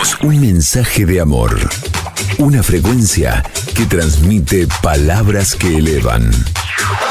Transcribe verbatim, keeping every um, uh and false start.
Somos un mensaje de amor. Una frecuencia que transmite palabras que elevan.